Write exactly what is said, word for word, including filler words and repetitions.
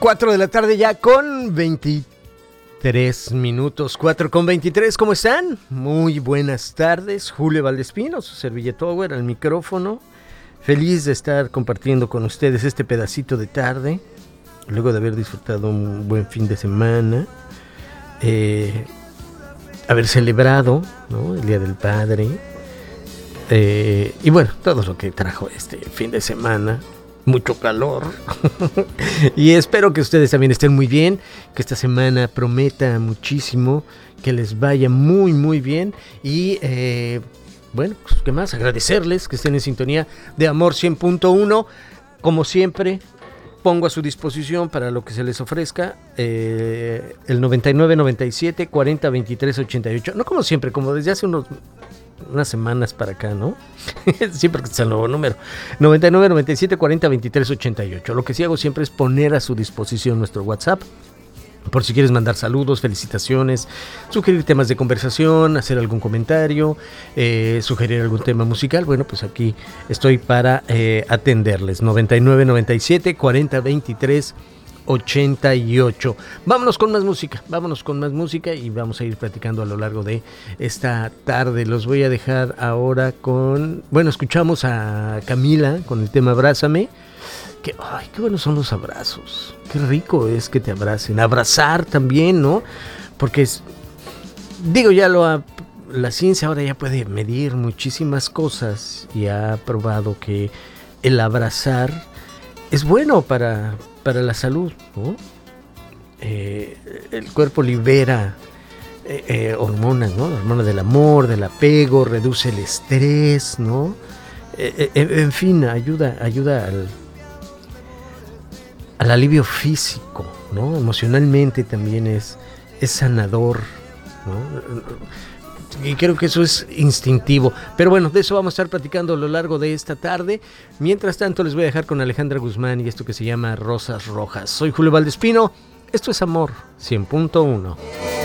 cuatro de la tarde ya con veintitrés minutos. cuatro con veintitrés, ¿cómo están? Muy buenas tardes. Julio Valdespino, su servilletower al micrófono. Feliz de estar compartiendo con ustedes este pedacito de tarde, luego de haber disfrutado un buen fin de semana, eh, haber celebrado, ¿no?, el Día del Padre, eh, y bueno, todo lo que trajo este fin de semana. Mucho calor y espero que ustedes también estén muy bien, que esta semana prometa muchísimo, que les vaya muy muy bien y eh, bueno, pues, ¿qué más? Agradecerles que estén en sintonía de Amor cien punto uno. Como siempre, pongo a su disposición para lo que se les ofrezca eh, el noventa y nueve, noventa y siete, cuarenta, veintitrés, ochenta y ocho. No como siempre, como desde hace unos unas semanas para acá, ¿no? Sí, porque es el nuevo número. noventa y nueve, noventa y siete, cuarenta, veintitrés, ochenta y ocho. Lo que sí hago siempre es poner a su disposición nuestro WhatsApp, por si quieres mandar saludos, felicitaciones, sugerir temas de conversación, hacer algún comentario, eh, sugerir algún tema musical. Bueno, pues aquí estoy para eh, atenderles. noventa y nueve, noventa y siete, cuarenta, veintitrés, ochenta y ocho. Vámonos con más música, vámonos con más música y vamos a ir platicando a lo largo de esta tarde. Los voy a dejar ahora con, bueno, escuchamos a Camila con el tema Abrázame. Que, ay, qué buenos son los abrazos, qué rico es que te abracen, abrazar también, ¿no? Porque es, digo, ya lo ha, la ciencia ahora ya puede medir muchísimas cosas y ha probado que el abrazar es bueno para para la salud, ¿no? Eh, el cuerpo libera eh, eh, hormonas, ¿no? La hormona del amor, del apego, reduce el estrés, ¿no? Eh, eh, en fin, ayuda, ayuda al, al alivio físico, ¿no? Emocionalmente también es, es sanador, ¿no? Y creo que eso es instintivo. Pero bueno, de eso vamos a estar platicando a lo largo de esta tarde. Mientras tanto, les voy a dejar con Alejandra Guzmán y esto que se llama Rosas Rojas. Soy Julio Valdespino. Esto es Amor cien punto uno.